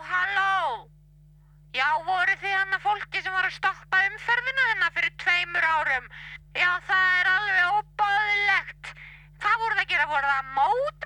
halló. Já, voruð þið hann fólki sem var að stoppa umferðina hérna fyrir 2 árum? Já, það er alveg óboðlegt. Hvað voruð að gera? Voruð það að mótmæla?